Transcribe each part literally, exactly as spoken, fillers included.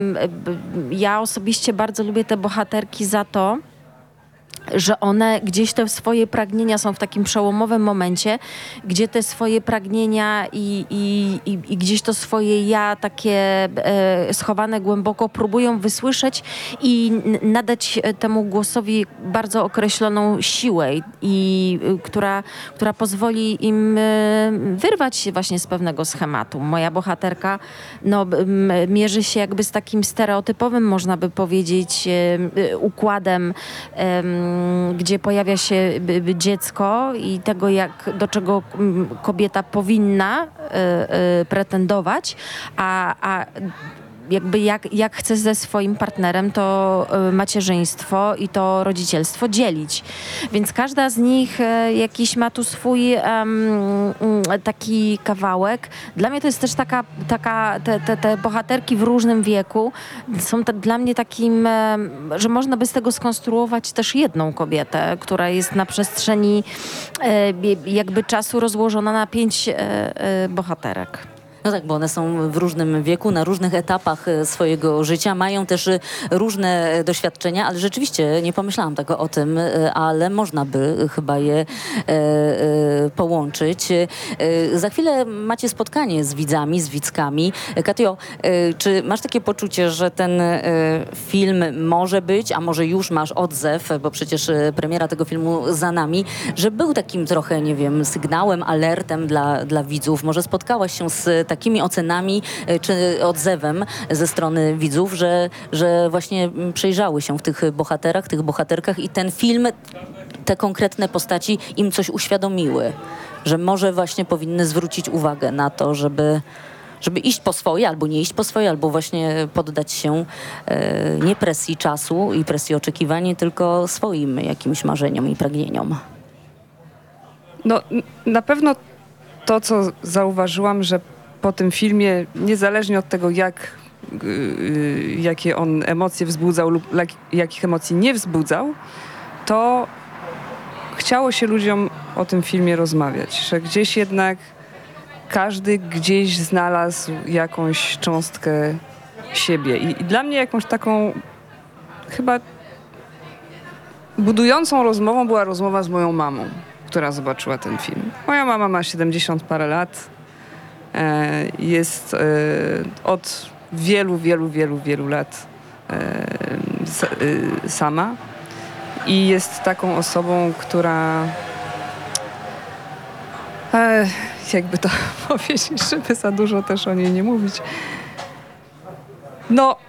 Ja osobiście bardzo lubię te bohaterki za to, że one gdzieś te swoje pragnienia są w takim przełomowym momencie, gdzie te swoje pragnienia i, i, i, i gdzieś to swoje ja takie e, schowane głęboko próbują wysłyszeć i nadać temu głosowi bardzo określoną siłę, i, która, która pozwoli im e, wyrwać się właśnie z pewnego schematu. Moja bohaterka no, m, mierzy się jakby z takim stereotypowym, można by powiedzieć, e, układem e, gdzie pojawia się dziecko i tego, jak, do czego kobieta powinna y, y, pretendować, a, a jakby jak, jak chce ze swoim partnerem to y, macierzyństwo i to rodzicielstwo dzielić. Więc każda z nich y, jakiś ma tu swój um, taki kawałek. Dla mnie to jest też taka, taka te, te, te bohaterki w różnym wieku są ta, dla mnie takim, y, że można by z tego skonstruować też jedną kobietę, która jest na przestrzeni y, jakby czasu rozłożona na pięć y, y, bohaterek. No tak, bo one są w różnym wieku, na różnych etapach swojego życia, mają też różne doświadczenia, ale rzeczywiście nie pomyślałam tego o tym, ale można by chyba je e, e, połączyć. E, za chwilę macie spotkanie z widzami, z widzkami. Katjo, e, czy masz takie poczucie, że ten e, film może być, a może już masz odzew, bo przecież premiera tego filmu za nami, że był takim trochę, nie wiem, sygnałem, alertem dla, dla widzów? Może spotkałaś się z takimi ocenami czy odzewem ze strony widzów, że, że właśnie przejrzały się w tych bohaterach, tych bohaterkach i ten film, te konkretne postaci im coś uświadomiły, że może właśnie powinny zwrócić uwagę na to, żeby, żeby iść po swoje, albo nie iść po swoje, albo właśnie poddać się e, nie presji czasu i presji oczekiwań, tylko swoim jakimś marzeniom i pragnieniom. No na pewno to, co zauważyłam, że po tym filmie, niezależnie od tego, jak, yy, jakie on emocje wzbudzał lub jak, jakich emocji nie wzbudzał, to chciało się ludziom o tym filmie rozmawiać, że gdzieś jednak każdy gdzieś znalazł jakąś cząstkę siebie. I, i dla mnie jakąś taką chyba budującą rozmową była rozmowa z moją mamą, która zobaczyła ten film. Moja mama ma siedemdziesiąt parę lat. Jest od wielu, wielu, wielu, wielu lat sama i jest taką osobą, która jakby to powiedzieć, żeby za dużo też o niej nie mówić. No,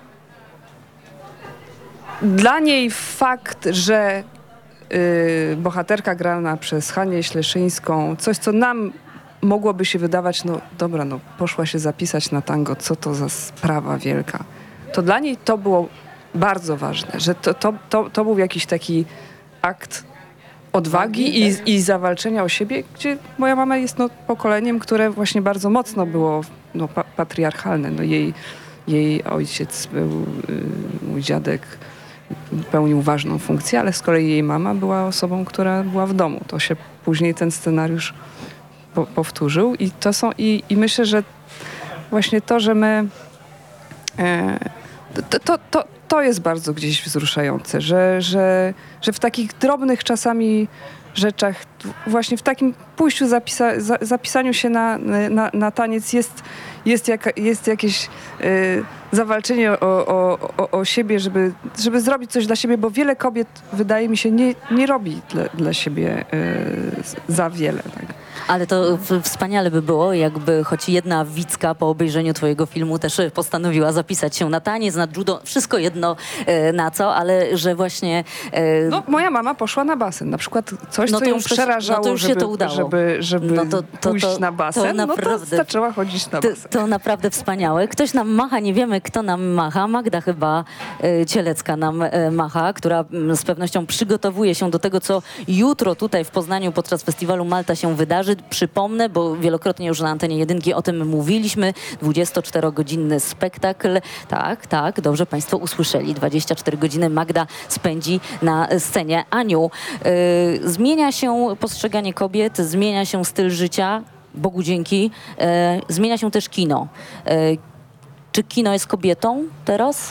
dla niej fakt, że bohaterka grana przez Hanię Śleszyńską, coś co nam mogłoby się wydawać, no dobra, no poszła się zapisać na tango, co to za sprawa wielka. To dla niej to było bardzo ważne, że to, to, to, to był jakiś taki akt odwagi i, i zawalczenia o siebie, gdzie moja mama jest no, pokoleniem, które właśnie bardzo mocno było no, pa patriarchalne. No, jej, jej ojciec był, mój dziadek pełnił ważną funkcję, ale z kolei jej mama była osobą, która była w domu. To się później ten scenariusz Po, powtórzył i to są i, i myślę, że właśnie to, że my e, to, to, to, to jest bardzo gdzieś wzruszające, że, że, że w takich drobnych czasami rzeczach, właśnie w takim pójściu, zapisa, za, zapisaniu się na, na, na taniec jest, jest, jaka, jest jakieś e, zawalczenie o, o, o, o siebie, żeby, żeby zrobić coś dla siebie, bo wiele kobiet, wydaje mi się, nie, nie robi dla, dla siebie e, za wiele. Tak? Ale to wspaniale by było, jakby choć jedna widzka po obejrzeniu twojego filmu też postanowiła zapisać się na taniec, na judo, wszystko jedno e, na co, ale że właśnie... E, no, moja mama poszła na basen, na przykład coś, no co ją już, przerażało, no to już żeby, się to udało. żeby, żeby no to, to, pójść to, na basen, to naprawdę, no to zaczęła chodzić na basen. To, to naprawdę wspaniałe. Ktoś nam macha, nie wiemy kto nam macha. Magda chyba e, Cielecka nam e, macha, która m, z pewnością przygotowuje się do tego, co jutro tutaj w Poznaniu podczas festiwalu Malta się wydarzy. Przypomnę, bo wielokrotnie już na antenie jedynki o tym mówiliśmy. dwudziestoczterogodzinny spektakl. Tak, tak, dobrze Państwo usłyszeli. dwadzieścia cztery godziny Magda spędzi na scenie. Aniu, y, zmienia się postrzeganie kobiet, zmienia się styl życia, Bogu dzięki, y, zmienia się też kino. Y, Czy kino jest kobietą teraz?